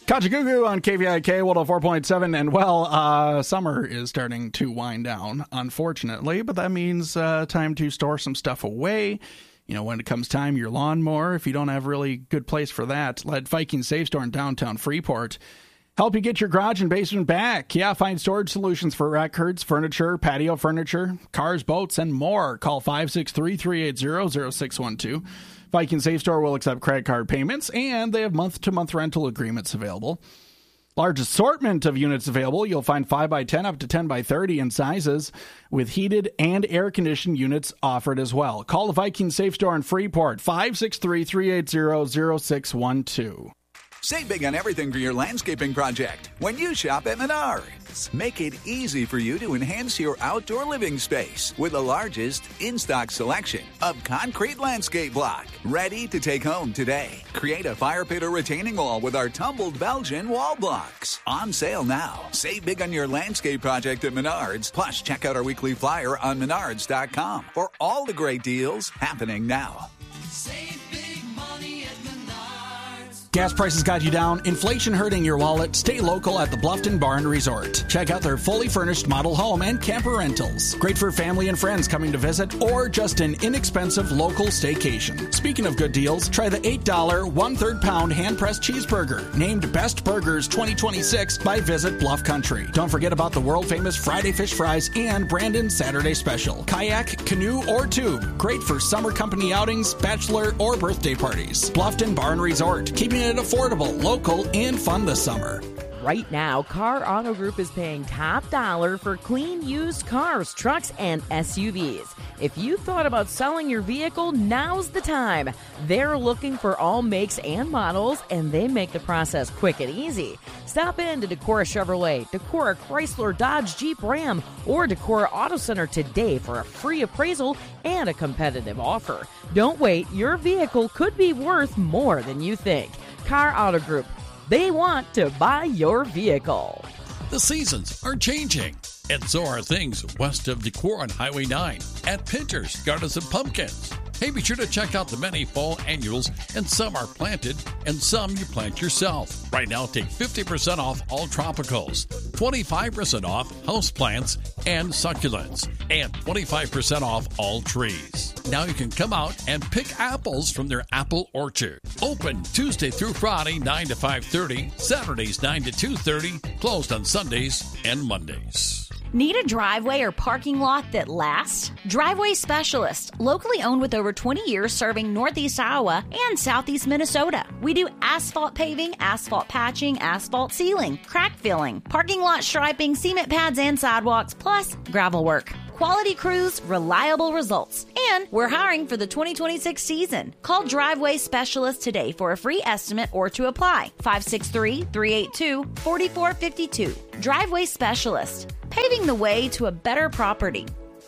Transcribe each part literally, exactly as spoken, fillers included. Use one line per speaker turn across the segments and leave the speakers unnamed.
Kajagoogoo on K V I K one oh four point seven, and well, uh, summer is starting to wind down, unfortunately, but that means uh, time to store some stuff away. You know, when it comes time, your lawnmower, if you don't have really good place for that, let Viking Safe Store in downtown Freeport help you get your garage and basement back. Yeah, find storage solutions for records, furniture, patio furniture, cars, boats, and more. Call five six three, three eight zero, zero six one two. Viking Safe Store will accept credit card payments, and they have month-to-month rental agreements available. Large assortment of units available. You'll find five by ten up to ten by thirty in sizes, with heated and air-conditioned units offered as well. Call the Viking Safe Store in Freeport, five six three, three eight zero, zero six one two.
Save big on everything for your landscaping project when you shop at Menards. Make it easy for you to enhance your outdoor living space with the largest in-stock selection of concrete landscape block. Ready to take home today. Create a fire pit or retaining wall with our tumbled Belgian wall blocks. On sale now. Save big on your landscape project at Menards. Plus, check out our weekly flyer on menards dot com for all the great deals happening now.
Save big money at Menards.
Gas prices got you down, inflation hurting your wallet. Stay local at the Bluffton Barn Resort. Check out their fully furnished model home and camper rentals. Great for family and friends coming to visit or just an inexpensive local staycation. Speaking of good deals, try the eight dollar, one-third pound hand-pressed cheeseburger, named Best Burgers twenty twenty-six by Visit Bluff Country. Don't forget about the world-famous Friday fish fries and Brandon's Saturday special. Kayak, canoe, or tube. Great for summer company outings, bachelor, or birthday parties. Bluffton Barn Resort, keeping it affordable, local, and fun this summer.
Right now, Car Auto Group is paying top dollar for clean used cars, trucks, and S U Vs. If you thought about selling your vehicle, now's the time. They're looking for all makes and models, and they make the process quick and easy. Stop in to Decorah Chevrolet, Decorah Chrysler, Dodge, Jeep, Ram, or Decorah Auto Center today for a free appraisal and a competitive offer. Don't wait. Your vehicle could be worth more than you think. Car Auto Group. They want to buy your vehicle.
The seasons are changing, and so are things west of Decorah on Highway nine at Pinter's Gardens and Pumpkins. Hey, be sure to check out the many fall annuals, and some are planted, and some you plant yourself. Right now, take fifty percent off all tropicals, twenty-five percent off houseplants and succulents, and twenty-five percent off all trees. Now you can come out and pick apples from their apple orchard. Open Tuesday through Friday, nine to five thirty, Saturdays, nine to two thirty, closed on Sundays and Mondays.
Need a driveway or parking lot that lasts? Driveway Specialist, locally owned with over twenty years serving Northeast Iowa and Southeast Minnesota. We do asphalt paving, asphalt patching, asphalt sealing, crack filling, parking lot striping, cement pads and sidewalks, plus gravel work. Quality crews, reliable results. And we're hiring for the twenty twenty-six season. Call Driveway Specialist today for a free estimate or to apply. five six three, three eight two, four four five two. Driveway Specialist, paving the way to a better property.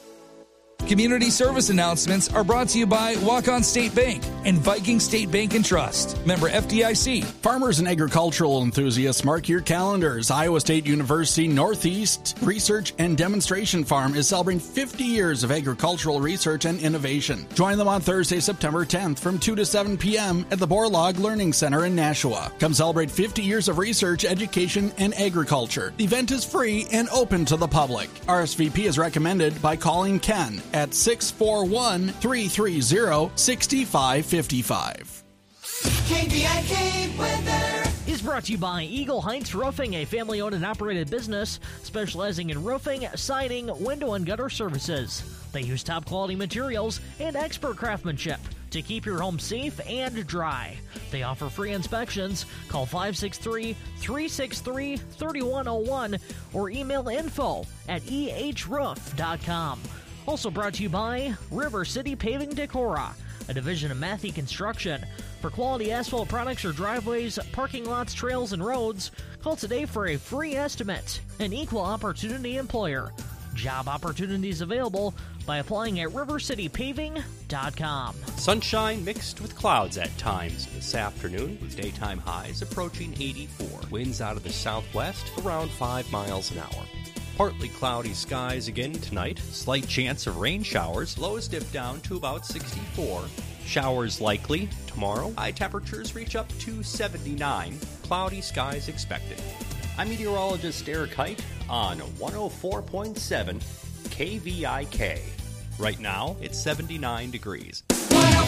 Community service announcements are brought to you by Walk-On State Bank and Viking State Bank and Trust. Member F D I C.
Farmers and agricultural enthusiasts, mark your calendars. Iowa State University Northeast Research and Demonstration Farm is celebrating fifty years of agricultural research and innovation. Join them on Thursday, September tenth from two to seven p.m. at the Borlaug Learning Center in Nashua. Come celebrate fifty years of research, education, and agriculture. The event is free and open to the public. R S V P is recommended by calling Ken at six four one, three three zero, six five five five.
K V I K weather
is brought to you by Eagle Heights Roofing, a family-owned and operated business specializing in roofing, siding, window, and gutter services. They use top-quality materials and expert craftsmanship to keep your home safe and dry. They offer free inspections. Call five six three, three six three, three one zero one or email info at e h roof dot com. Also brought to you by River City Paving Decorah, a division of Matthey Construction. For quality asphalt products or driveways, parking lots, trails, and roads, call today for a free estimate. An equal opportunity employer. Job opportunities available by applying at river city paving dot com.
Sunshine mixed with clouds at times this afternoon, with daytime highs approaching eighty-four. Winds out of the southwest around five miles an hour. Partly cloudy skies again tonight. Slight chance of rain showers. Lows dip down to about sixty-four. Showers likely tomorrow. High temperatures reach up to seventy-nine. Cloudy skies expected. I'm meteorologist Eric Height on one oh four point seven K V I K. Right now, it's seventy-nine degrees.